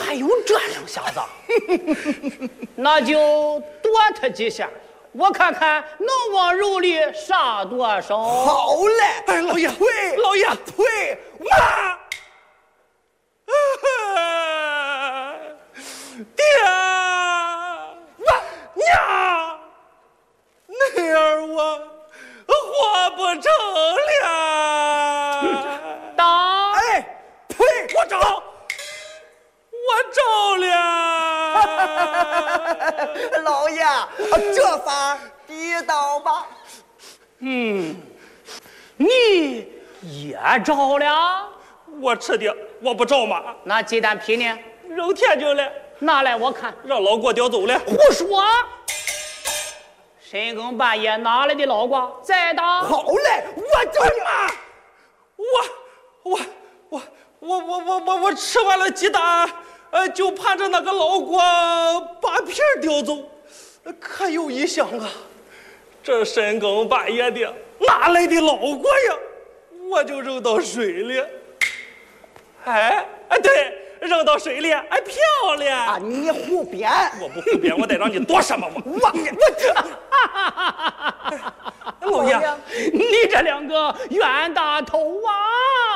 还有这种小子？那就多他几下，我看看能往肉里杀多少。 好嘞！ 哎，老爷， 退， 老爷， 退！ 妈！爹！娘！那样我活不成了。 打！ 哎，退！ 我找了。 老爷，这法地道吧？ 你也着了？ 我吃的，我不着妈。 那鸡蛋皮呢？ 扔田去了， 拿来我看。 让老郭叼走了。 胡说！深更半夜拿来的老瓜再打。 好嘞，我就妈！我吃完了鸡蛋，就盼着那个老郭把皮儿叼走。可有一想啊，这深更半夜的哪来的老郭呀？我就扔到水里。哎，对，扔到水里，哎，漂亮！ 啊，你胡编！ 我不胡编，我得让你多什么吗？ 老爷，你这两个冤大头啊！